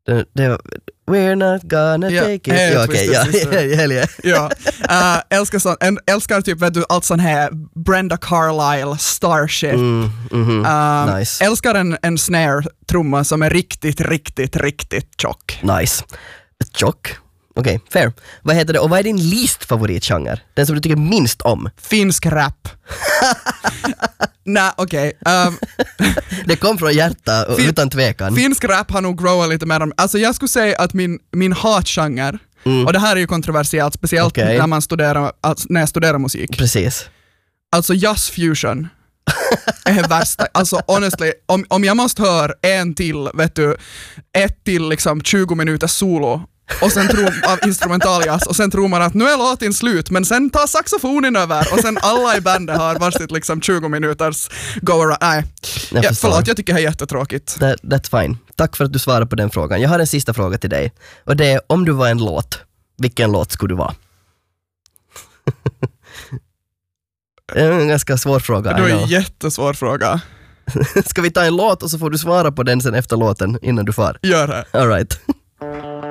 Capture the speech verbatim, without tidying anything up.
Det, det, we're not gonna ja, take it. Helt ja, okej, okay, ja, ja, ja. ja. Uh, älskar, sån, en, älskar typ vet du, allt sån här Brenda Carlisle, Starship. Mm, mm-hmm. uh, nice. Älskar en, en snare-trumma som är riktigt, riktigt, riktigt tjock. Nice. Tjock. Okej, okay, fair. Vad heter det? Och vad är din least favoritgenre? Den som du tycker minst om? Finsk rap. Nej, okej. Okay. Um, det kom från hjärta och fin- utan tvekan. Finsk rap har nog growat lite mer om... Alltså jag skulle säga att min, min hatgenre, mm. och det här är ju kontroversiellt, speciellt okay. när, man studerar, alltså, när jag studerar musik. Precis. Alltså jazz fusion är värsta. Alltså honestly, om, om jag måste höra en till, vet du, ett till liksom tjugo minuters solo och sen tror av instrumentaljas och sen tror man att nu är låten slut, men sen tar saxofonen över och sen alla i bandet har varsitt liksom tjugo minuters go around. Nej, jag ja, förlåt, jag tycker det är jättetråkigt. That, that's fine. Tack för att du svarar på den frågan. Jag har en sista fråga till dig, och det är om du var en låt, vilken låt skulle du vara? Det är en ganska svår fråga. Det är en jättesvår fråga. Ska vi ta en låt och så får du svara på den sen efter låten innan du far? Gör det. All right.